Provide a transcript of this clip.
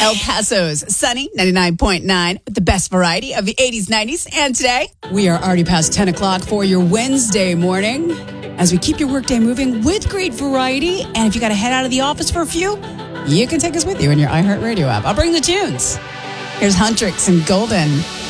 El Paso's sunny 99.9 with the best variety of the 80s, 90s, and today. We are already past 10 o'clock for your Wednesday morning as we keep your workday moving with great variety. And if you got to head out of the office for a few, you can take us with you in your iHeartRadio app. I'll bring the tunes. Here's Huntrix and Golden.